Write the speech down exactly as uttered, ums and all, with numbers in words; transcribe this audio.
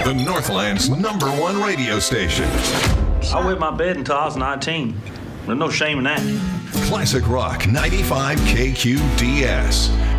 the Northland's number one radio station. I wet my bed until I was nineteen. There's no shame in that. Classic Rock ninety-five K Q D S.